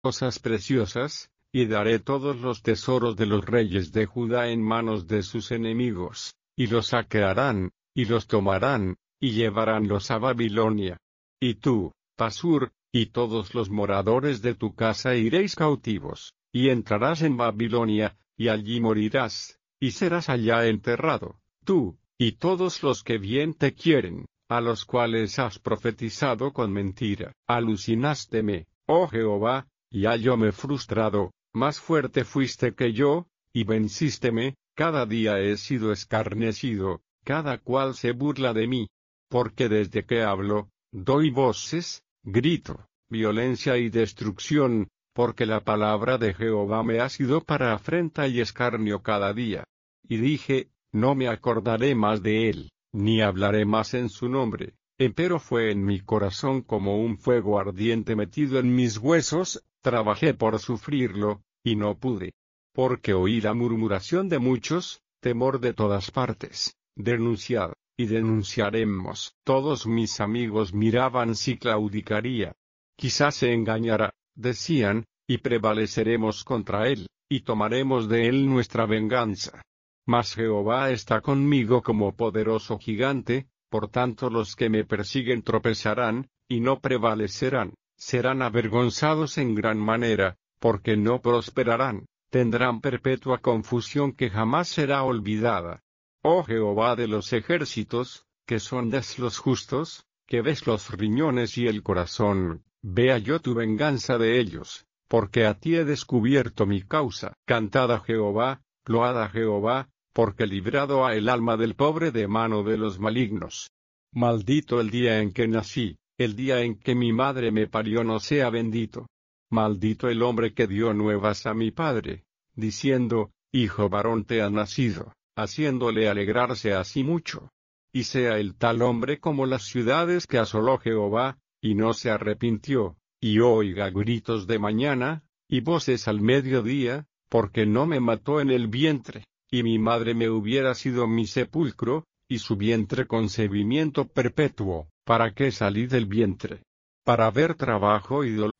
cosas preciosas, y daré todos los tesoros de los reyes de Judá en manos de sus enemigos, y los saquearán, y los tomarán, y llevaránlos a Babilonia. Y tú, Pasur, y todos los moradores de tu casa iréis cautivos, y entrarás en Babilonia, y allí morirás, y serás allá enterrado, tú, y todos los que bien te quieren, a los cuales has profetizado con mentira. Alucinásteme, oh Jehová, y hallóme frustrado, más fuerte fuiste que yo, y vencísteme, cada día he sido escarnecido, cada cual se burla de mí. Porque desde que hablo, doy voces, grito, violencia y destrucción, porque la palabra de Jehová me ha sido para afrenta y escarnio cada día. Y dije, no me acordaré más de él, ni hablaré más en su nombre, empero fue en mi corazón como un fuego ardiente metido en mis huesos, trabajé por sufrirlo, y no pude. Porque oí la murmuración de muchos, temor de todas partes, denunciad, y denunciaremos. Todos mis amigos miraban si claudicaría. Quizás se engañará, decían, y prevaleceremos contra él, y tomaremos de él nuestra venganza. Mas Jehová está conmigo como poderoso gigante, por tanto los que me persiguen tropezarán, y no prevalecerán, serán avergonzados en gran manera, porque no prosperarán, tendrán perpetua confusión que jamás será olvidada. Oh Jehová de los ejércitos, que sondas los justos, que ves los riñones y el corazón, vea yo tu venganza de ellos, porque a ti he descubierto mi causa. Cantad a Jehová, load a Jehová, porque librado ha el alma del pobre de mano de los malignos. Maldito el día en que nací, el día en que mi madre me parió no sea bendito. Maldito el hombre que dio nuevas a mi padre, diciendo, hijo varón te ha nacido, haciéndole alegrarse así mucho. Y sea el tal hombre como las ciudades que asoló Jehová, y no se arrepintió, y oiga gritos de mañana, y voces al mediodía, porque no me mató en el vientre, y mi madre me hubiera sido mi sepulcro, y su vientre concebimiento perpetuo. ¿Para qué salí del vientre? Para ver trabajo y dolor.